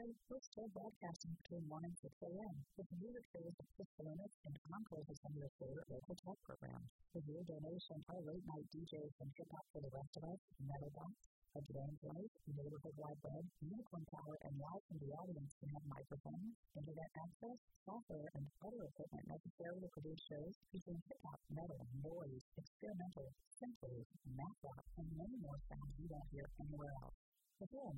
we're still broadcasting between 1 and 6 a.m. with music shows of Chris Salinas and encores of some of your favorite local talk programs. With your donation, our late-night DJs from Hip Hop for the Rest of Us, Metal Box, A Dwayne's Life, Neighborhood Wide Web, Unicorn Power, and live from the audience can have microphones, internet access, software, and other equipment necessary to produce shows featuring hip-hop, metal, noise, experimental, synthwave, math rock, and many more sounds you won't hear anywhere else. If you're a